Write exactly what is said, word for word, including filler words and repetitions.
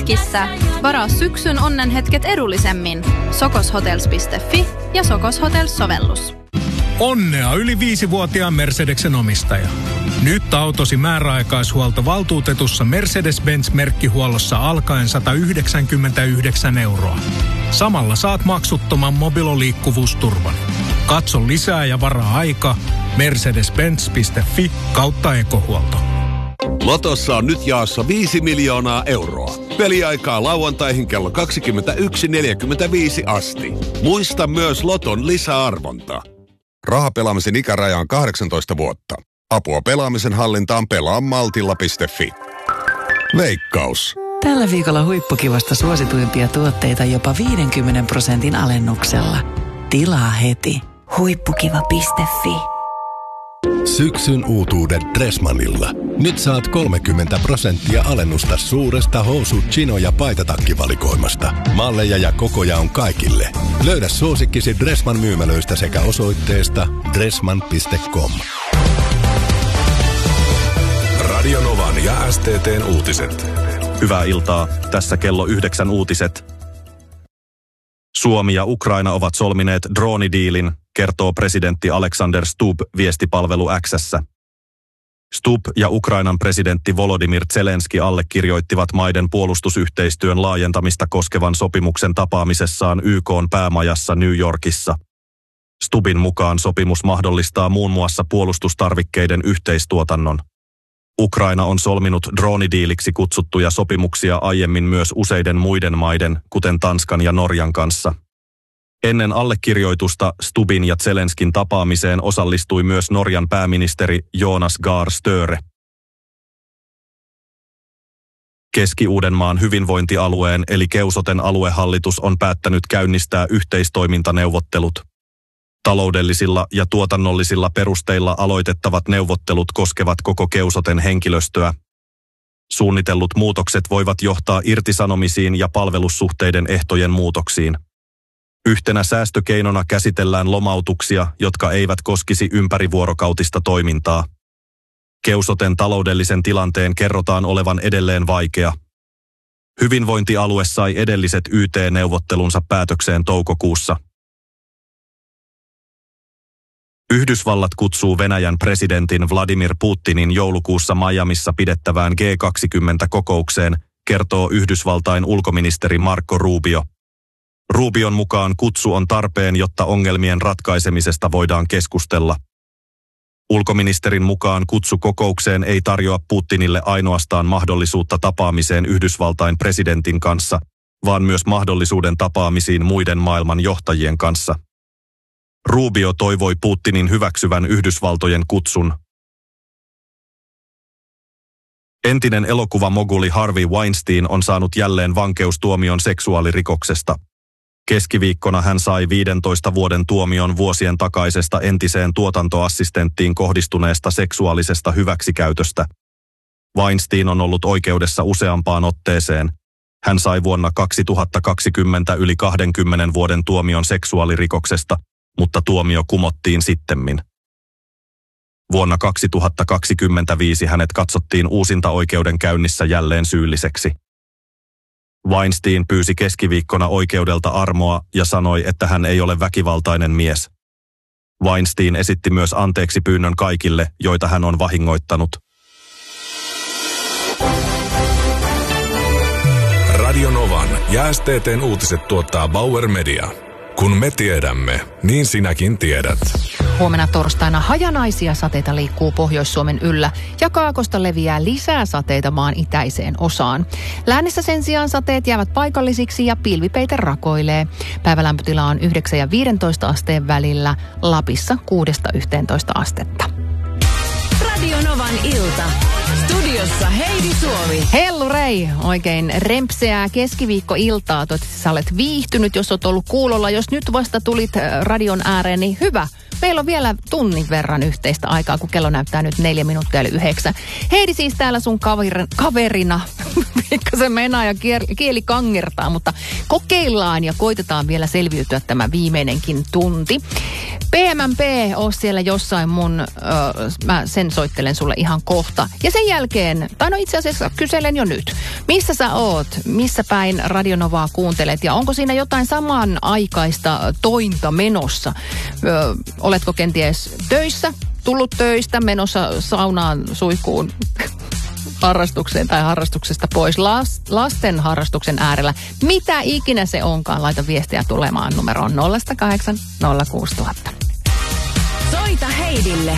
Helsingissä. Varaa syksyn onnenhetket edullisemmin. sokoshotels piste fi ja Sokos Hotels-sovellus. Onnea yli viisivuotiaan Mercedeksen omistaja. Nyt autosi määräaikaishuolto valtuutetussa Mercedes-Benz-merkkihuollossa alkaen sata yhdeksänkymmentäyhdeksän euroa. Samalla saat maksuttoman mobiloliikkuvuusturvan. Katso lisää ja varaa aika mercedes-benz piste fi kautta ekohuolto. Lotossa on nyt jaossa viisi miljoonaa euroa. Peliaikaa lauantaihin kello kaksikymmentäyksi neljäkymmentäviisi asti. Muista myös Loton lisäarvonta. Rahapelaamisen ikäraja on kahdeksantoista vuotta. Apua pelaamisen hallintaan pelaa maltilla piste fi. Veikkaus. Tällä viikolla huippukivasta suosituimpia tuotteita jopa viidenkymmenen prosentin alennuksella. Tilaa heti. huippukiva piste fi. Syksyn uutuudet Dressmannilla. Nyt saat kolmekymmentä prosenttia alennusta suuresta housu-, chino- ja paitatakkivalikoimasta. Malleja ja kokoja on kaikille. Löydä suosikkisi Dressmann myymälöistä sekä osoitteesta dressmann piste com. Radio Novan ja S T T:n uutiset. Hyvää iltaa. Tässä kello yhdeksän uutiset. Suomi ja Ukraina ovat solmineet droonidiilin, kertoo presidentti Alexander Stubb viestipalvelu X:ssä. Stubb ja Ukrainan presidentti Volodymyr Zelenski allekirjoittivat maiden puolustusyhteistyön laajentamista koskevan sopimuksen tapaamisessaan Y K:n päämajassa New Yorkissa. Stubbin mukaan sopimus mahdollistaa muun muassa puolustustarvikkeiden yhteistuotannon. Ukraina on solminut droonidiiliksi kutsuttuja sopimuksia aiemmin myös useiden muiden maiden, kuten Tanskan ja Norjan kanssa. Ennen allekirjoitusta Stubbin ja Zelenskin tapaamiseen osallistui myös Norjan pääministeri Jonas Gahr Støre. Keski-Uudenmaan hyvinvointialueen eli Keusoten aluehallitus on päättänyt käynnistää yhteistoimintaneuvottelut. Taloudellisilla ja tuotannollisilla perusteilla aloitettavat neuvottelut koskevat koko Keusoten henkilöstöä. Suunnitellut muutokset voivat johtaa irtisanomisiin ja palvelussuhteiden ehtojen muutoksiin. Yhtenä säästökeinona käsitellään lomautuksia, jotka eivät koskisi ympärivuorokautista toimintaa. Keusoten taloudellisen tilanteen kerrotaan olevan edelleen vaikea. Hyvinvointialue sai edelliset Y T-neuvottelunsa päätökseen toukokuussa. Yhdysvallat kutsuu Venäjän presidentin Vladimir Putinin joulukuussa Miamissa pidettävään G kaksikymmentä-kokoukseen, kertoo Yhdysvaltain ulkoministeri Marco Rubio. Rubion mukaan kutsu on tarpeen, jotta ongelmien ratkaisemisesta voidaan keskustella. Ulkoministerin mukaan kutsu kokoukseen ei tarjoa Putinille ainoastaan mahdollisuutta tapaamiseen Yhdysvaltain presidentin kanssa, vaan myös mahdollisuuden tapaamisiin muiden maailman johtajien kanssa. Rubio toivoi Putinin hyväksyvän Yhdysvaltojen kutsun. Entinen elokuvamoguli Harvey Weinstein on saanut jälleen vankeustuomion seksuaalirikoksesta. Keskiviikkona hän sai viidentoista vuoden tuomion vuosien takaisesta entiseen tuotantoassistenttiin kohdistuneesta seksuaalisesta hyväksikäytöstä. Weinstein on ollut oikeudessa useampaan otteeseen. Hän sai vuonna kaksituhattakaksikymmentä yli kahdenkymmenen vuoden tuomion seksuaalirikoksesta, mutta tuomio kumottiin sittemmin. Vuonna kaksituhattakaksikymmentäviisi hänet katsottiin uusintaoikeudenkäynnissä jälleen syylliseksi. Weinstein pyysi keskiviikkona oikeudelta armoa ja sanoi, että hän ei ole väkivaltainen mies. Weinstein esitti myös anteeksi pyynnön kaikille, joita hän on vahingoittanut. Radio Novan ja S T T:n uutiset tuottaa Bauer Media. Kun me tiedämme, niin sinäkin tiedät. Huomenna torstaina hajanaisia sateita liikkuu Pohjois-Suomen yllä ja kaakosta leviää lisää sateita maan itäiseen osaan. Lännessä sen sijaan sateet jäävät paikallisiksi ja pilvipeite rakoilee. Päivälämpötila on yhdeksän ja viidentoista asteen välillä, Lapissa kuudesta yhteentoista astetta. Radio Novan ilta. Studiossa Heidi Suomi. Hellurei! Oikein rempseää keskiviikkoiltaa. Toivottavasti sä olet viihtynyt, jos olet ollut kuulolla. Jos nyt vasta tulit radion ääreen, niin hyvä. Meillä on vielä tunnin verran yhteistä aikaa, kun kello näyttää nyt neljä minuuttia eli yhdeksän. Heidi siis täällä sun kaverin, kaverina. Pikkasen meinaa ja kieli kangertaa, mutta kokeillaan ja koitetaan vielä selviytyä tämä viimeinenkin tunti. P M M P, oo siellä jossain mun, ö, mä sen soittelen sulle ihan kohta. Ja sen jälkeen, tai no itse asiassa kyselen jo nyt, missä sä oot, missä päin Radio Novaa kuuntelet ja onko siinä jotain samanaikaista tointa menossa? Ö, oletko kenties töissä, tullut töistä, menossa saunaan, suihkuun, harrastukseen tai harrastuksesta pois, Las, lasten harrastuksen äärellä. Mitä ikinä se onkaan, laita viestiä tulemaan numeroon nolla kahdeksan nolla kuusi nolla nolla nolla. Soita Heidille